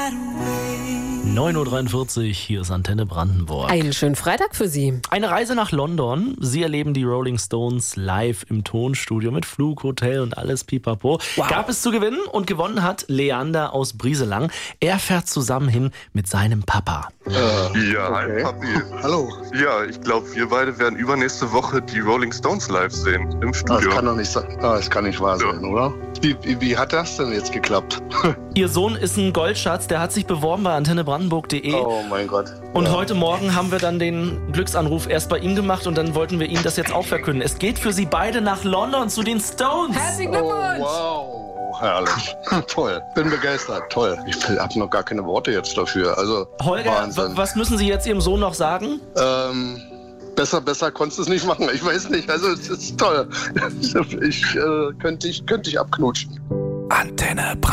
9:43 Uhr, hier ist Antenne Brandenburg. Einen schönen Freitag für Sie. Eine Reise nach London. Sie erleben die Rolling Stones live im Tonstudio mit Flug, Hotel und alles pipapo. Wow. Gab es zu gewinnen und gewonnen hat Leander aus Brieselang. Er fährt zusammen hin mit seinem Papa. Ja, hi Papi. Hallo. Ja, ich glaube, wir beide werden übernächste Woche die Rolling Stones live sehen im Das Studio. kann doch nicht sein. Das kann nicht wahr sein, oder? Wie hat das denn jetzt geklappt? Ihr Sohn ist ein Goldschatz, der hat sich beworben bei antennebrandenburg.de. Oh mein Gott. Und heute Morgen haben wir dann den Glücksanruf erst bei ihm gemacht und dann wollten wir Ihnen das jetzt auch verkünden. Es geht für Sie beide nach London zu den Stones. Herzlichen Glückwunsch! Wow. Herrlich. Toll. Bin begeistert. Toll. Ich habe noch gar keine Worte jetzt dafür. Also, Holger, Wahnsinn. was müssen Sie jetzt Ihrem Sohn noch sagen? Besser konntest du es nicht machen. Ich weiß nicht. Also, es ist toll. Ich könnte ich abknutschen. Antenne